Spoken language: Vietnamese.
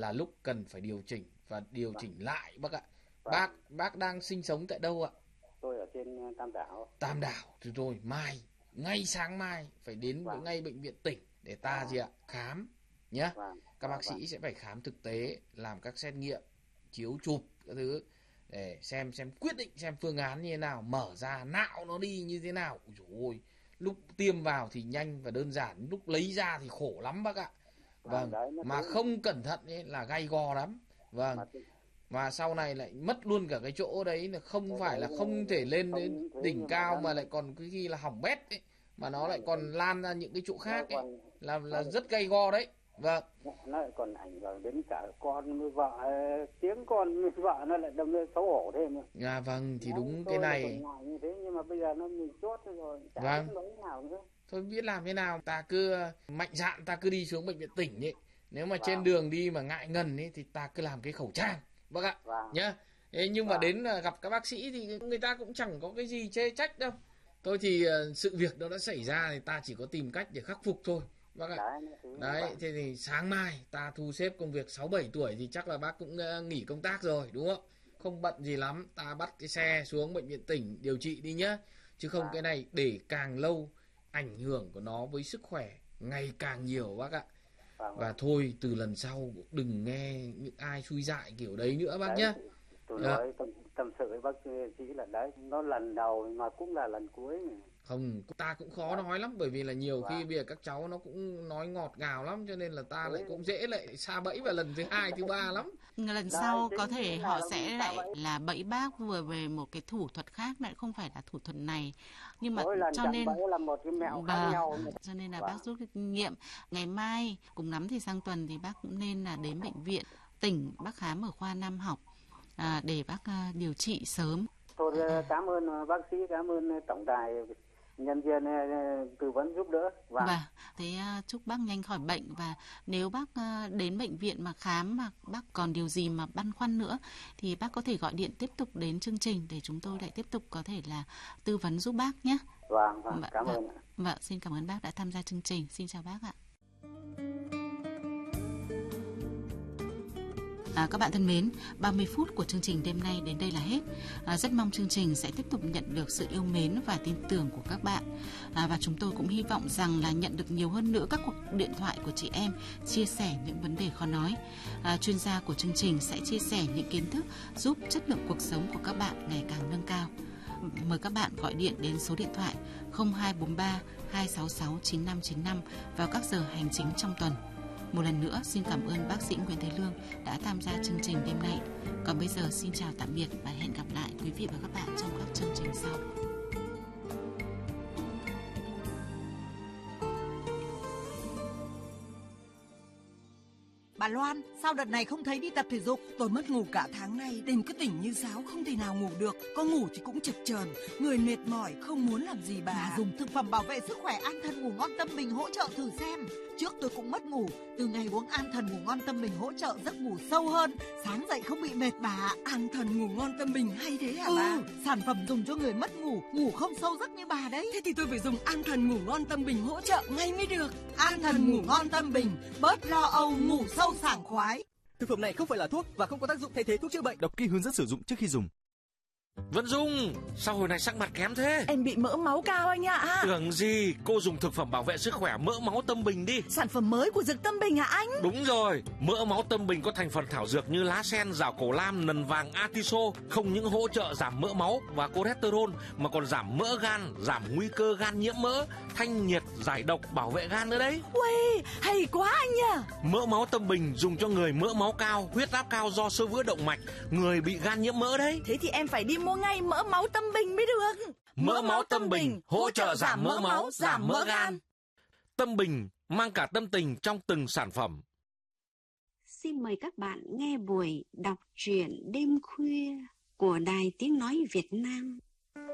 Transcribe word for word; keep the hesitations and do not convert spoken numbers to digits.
là lúc cần phải điều chỉnh và điều chỉnh lại bác ạ. Bác bác đang sinh sống tại đâu ạ? Tôi ở trên Tam Đảo. Tam Đảo thì rồi mai ngay sáng mai phải đến Vâng. ngay bệnh viện tỉnh để ta Vâng. gì ạ khám nhá. Vâng. Các Vâng. bác sĩ sẽ phải khám thực tế, làm các xét nghiệm, chiếu chụp các thứ để xem xem quyết định xem phương án như thế nào, mở ra nạo nó đi như thế nào. Ôi dồi ôi, lúc tiêm vào thì nhanh và đơn giản, lúc lấy ra thì khổ lắm bác ạ. Vâng, đấy, nó mà thế. không cẩn thận ấy là gay go lắm. Vâng. Mà Và sau này lại mất luôn cả cái chỗ đấy, là không Cái phải là đấy không thể lên không đến những thế đỉnh nhưng mà cao nó- mà lại còn cái khi là hỏng bét ấy, mà nó lại còn lan ra những cái chỗ khác ấy, còn- là là nó- rất gay go đấy. Vâng. nó lại còn ảnh hưởng đến cả con với vợ, tiếng con với vợ nó lại đâm lên xấu hổ thêm. À vâng, thì Đấy, đúng tôi cái là này. còn ngại như thế nhưng mà bây giờ nó mình chốt rồi, chả Vâng. biết nói nào nữa. Thôi biết làm thế nào, ta cứ mạnh dạn ta cứ đi xuống bệnh viện tỉnh ấy. Nếu mà Vâng. trên đường đi mà ngại ngần ấy thì ta cứ làm cái khẩu trang. Vâng ạ. Vâng. Nhá. Thế nhưng mà Vâng. đến gặp các bác sĩ thì người ta cũng chẳng có cái gì chê trách đâu. Thôi thì uh, sự việc đó đã xảy ra thì ta chỉ có tìm cách để khắc phục thôi. Bác ạ. Đấy, nó thế. Đấy, Vâng. thế thì sáng mai ta thu xếp công việc sáu bảy tuổi thì chắc là bác cũng uh, nghỉ công tác rồi đúng không? Không bận gì lắm, ta bắt cái xe xuống bệnh viện tỉnh điều trị đi nhá. Chứ không Vâng. cái này để càng lâu ảnh hưởng của nó với sức khỏe ngày càng nhiều bác ạ. Vâng. Và thôi từ lần sau đừng nghe những ai xui dại kiểu đấy nữa bác Đấy, nhá. tôi Dạ. nói tâm, tâm sự với bác sĩ là đấy, nó lần đầu mà cũng là lần cuối. Không, ta cũng khó nói lắm, bởi vì là nhiều khi Vâng. bây giờ các cháu nó cũng nói ngọt ngào lắm, cho nên là ta Đấy. lại cũng dễ lại sa bẫy vào lần thứ hai, thứ ba lắm. Lần Đấy, sau chính có thể là họ nó sẽ bị lại sao vậy? là bẫy bác vừa về một cái thủ thuật khác, lại không phải là thủ thuật này. Nhưng mà Mỗi lần cho chẳng nên bẫy là một cái mẹo khác Vâng. nhau. Cho nên là Vâng. bác rút cái kinh nghiệm. Ngày mai cùng lắm thì sang tuần thì bác cũng nên là đến bệnh viện tỉnh, bác khám ở khoa nam học à, để bác à, điều trị sớm. Tôi cảm ơn bác sĩ, cảm ơn tổng đài nhân viên tư vấn giúp đỡ. Và vâng. Thế chúc bác nhanh khỏi bệnh, và nếu bác đến bệnh viện mà khám mà bác còn điều gì mà băn khoăn nữa thì bác có thể gọi điện tiếp tục đến chương trình để chúng tôi lại tiếp tục có thể là tư vấn giúp bác nhé. Vâng, vâng, cảm ơn ạ. Vâng, xin cảm ơn bác đã tham gia chương trình. Xin chào bác ạ. À, các bạn thân mến, ba mươi phút của chương trình đêm nay đến đây là hết. À, rất mong chương trình sẽ tiếp tục nhận được sự yêu mến và tin tưởng của các bạn. À, và chúng tôi cũng hy vọng rằng là nhận được nhiều hơn nữa các cuộc điện thoại của chị em chia sẻ những vấn đề khó nói. À, chuyên gia của chương trình sẽ chia sẻ những kiến thức giúp chất lượng cuộc sống của các bạn ngày càng nâng cao. Mời các bạn gọi điện đến số điện thoại không hai bốn ba hai sáu sáu chín năm chín năm vào các giờ hành chính trong tuần. Một lần nữa xin cảm ơn bác sĩ Nguyễn Thế Lương đã tham gia chương trình đêm nay. Còn bây giờ xin chào tạm biệt và hẹn gặp lại quý vị và các bạn trong các chương trình sau. Bà Loan, sao đợt này không thấy đi tập thể dục? Tôi mất ngủ cả tháng nay, đêm cứ tỉnh như sáo, không thể nào ngủ được. Có ngủ thì cũng chập chờn, người mệt mỏi, không muốn làm gì bà. Bà dùng thực phẩm bảo vệ sức khỏe An Thần Ngủ Ngon Tâm Bình hỗ trợ thử xem. Trước tôi cũng mất ngủ, từ ngày uống An Thần Ngủ Ngon Tâm Bình hỗ trợ giấc ngủ sâu hơn, sáng dậy không bị mệt bà. An Thần Ngủ Ngon Tâm Bình hay thế hả ừ, bà? Sản phẩm dùng cho người mất ngủ, ngủ không sâu giấc như bà đấy. Thế thì tôi phải dùng An Thần Ngủ Ngon Tâm Bình hỗ trợ ngay mới được. An Thần Ngủ Ngon Tâm Bình, bớt lo âu, ngủ sâu sảng khoái. Thực phẩm này không phải là thuốc và không có tác dụng thay thế thuốc chữa bệnh. Đọc kỹ hướng dẫn sử dụng trước khi dùng. Vẫn Dung, sao hồi này sắc mặt kém thế? Em bị mỡ máu cao anh ạ. Tưởng gì, cô dùng thực phẩm bảo vệ sức khỏe mỡ máu Tâm Bình đi. Sản phẩm mới của Dược Tâm Bình hả anh? Đúng rồi, mỡ máu Tâm Bình có thành phần thảo dược như lá sen, rào cổ lam, nần vàng, atiso, không những hỗ trợ giảm mỡ máu và cholesterol mà còn giảm mỡ gan, giảm nguy cơ gan nhiễm mỡ, thanh nhiệt, giải độc, bảo vệ gan nữa đấy. Uầy, hay quá anh nhỉ. Mỡ máu Tâm Bình dùng cho người mỡ máu cao, huyết áp cao do xơ vữa động mạch, người bị gan nhiễm mỡ đấy. Thế thì em phải đi mua ngay mỡ máu Tâm Bình mới được. Mỡ máu Tâm Bình hỗ trợ giảm mỡ máu, giảm mỡ gan. Tâm Bình mang cả tâm tình trong từng sản phẩm. Xin mời các bạn nghe buổi đọc truyện đêm khuya của Đài Tiếng Nói Việt Nam.